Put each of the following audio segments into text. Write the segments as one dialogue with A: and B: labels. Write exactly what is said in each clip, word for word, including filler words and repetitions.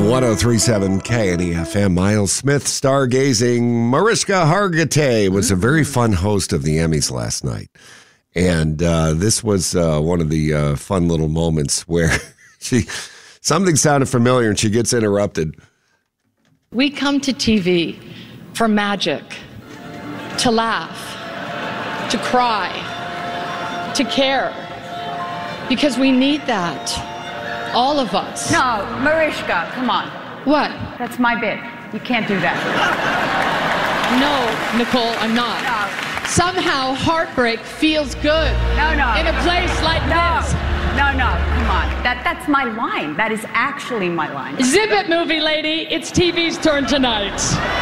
A: one oh three point seven K N E F M. Miles Smith stargazing. Mariska Hargitay was a very fun host of the Emmys last night. And uh, this was uh, one of the uh, fun little moments where she something sounded familiar and she gets interrupted.
B: We come to T V for magic, to laugh, to cry, to care, because we need that. All of us.
C: No, Mariska, come on.
B: What?
C: That's my bit. You can't do that.
B: No, Nicole, I'm not.
C: No.
B: Somehow heartbreak feels good.
C: No, no.
B: In a place like
C: no.
B: this.
C: No, no, come on. That, that's my line. That is actually my line.
B: Zip it, movie lady. It's T V's turn tonight.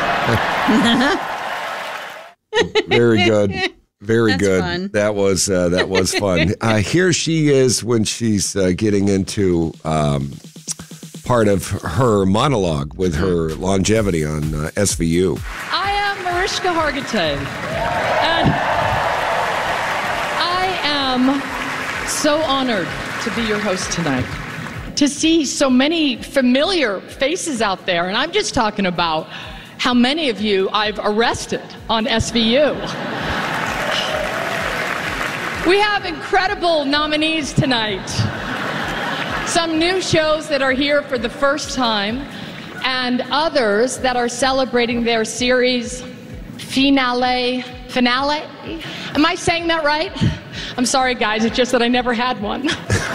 A: Very good. Very
D: That's
A: good.
D: Fun.
A: That was uh, that was fun. Uh, here she is when she's uh, getting into um, part of her monologue with her longevity on uh, S V U.
B: I am Mariska Hargitay, and I am so honored to be your host tonight. To see so many familiar faces out there, and I'm just talking about how many of you I've arrested on S V U. We have incredible nominees tonight. Some new shows that are here for the first time, and others that are celebrating their series finale. Finale? Am I saying that right? I'm sorry, guys. It's just that I never had one.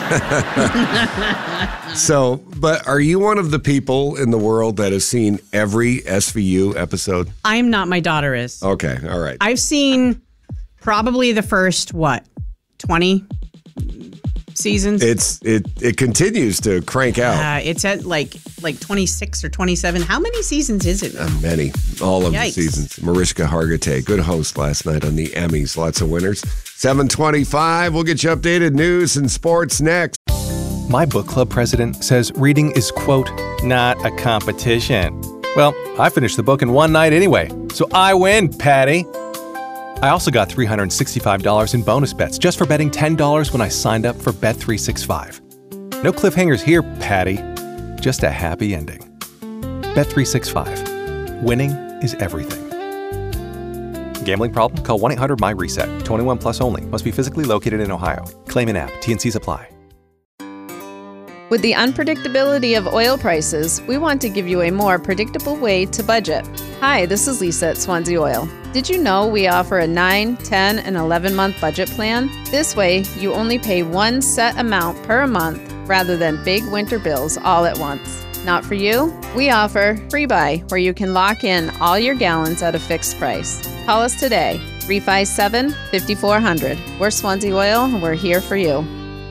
A: So, but are you one of the people in the world that has seen every S V U episode?
D: I'm not. My daughter is.
A: Okay, all right.
D: I've seen probably the first, what, twenty seasons?
A: It's it it continues to crank out.
D: Uh, it's at like like twenty-six or twenty-seven. How many seasons is it?
A: Uh, many. All of
D: Yikes.
A: the seasons. Mariska Hargitay, good host last night on the Emmys. Lots of winners. seven twenty-five. We'll get you updated news and sports next.
E: My book club president says reading is, quote, not a competition. Well, I finished the book in one night anyway, so I win, Patty. I also got three hundred sixty-five dollars in bonus bets just for betting ten dollars when I signed up for Bet three sixty-five. No cliffhangers here, Patty. Just a happy ending. Bet three sixty-five. Winning is everything. Gambling problem? Call one eight hundred my reset. twenty-one plus only. Must be physically located in Ohio. Claim in app. T N Cs apply.
F: With the unpredictability of oil prices, we want to give you a more predictable way to budget. Hi, this is Lisa at Swansea Oil. Did you know we offer a nine, ten, and eleven-month budget plan? This way, you only pay one set amount per month rather than big winter bills all at once. Not for you? We offer Free Buy, where you can lock in all your gallons at a fixed price. Call us today, three five seven, five four zero zero. We're Swansea Oil, and we're here for you.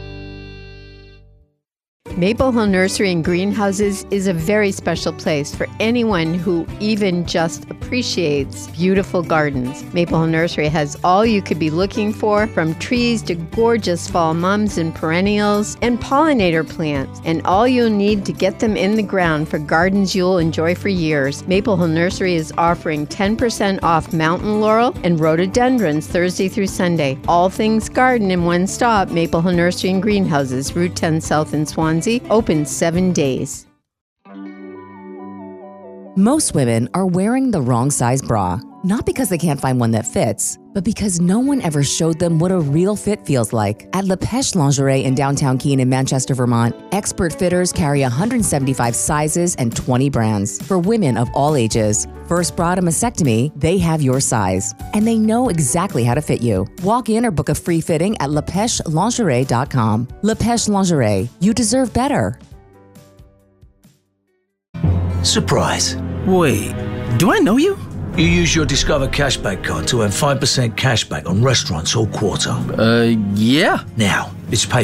G: Maple Hill Nursery and Greenhouses is a very special place for anyone who even just appreciates beautiful gardens. Maple Hill Nursery has all you could be looking for, from trees to gorgeous fall mums and perennials and pollinator plants, and all you'll need to get them in the ground for gardens you'll enjoy for years. Maple Hill Nursery is offering ten percent off mountain laurel and rhododendrons Thursday through Sunday. All things garden in one stop. Maple Hill Nursery and Greenhouses, Route ten South in Swansea. Open seven days.
H: Most women are wearing the wrong size bra, not because they can't find one that fits, but because no one ever showed them what a real fit feels like. At La Pêche Lingerie in downtown Keene in Manchester, Vermont, expert fitters carry one hundred seventy-five sizes and twenty brands for women of all ages. First bra to mastectomy, they have your size, and they know exactly how to fit you. Walk in or book a free fitting at la pêche lingerie dot com. La Pêche Lingerie, you deserve better.
I: Surprise.
J: Wait, do I know you?
I: You use your Discover Cashback card to earn five percent cashback on restaurants all quarter.
J: Uh, yeah.
I: Now, it's pay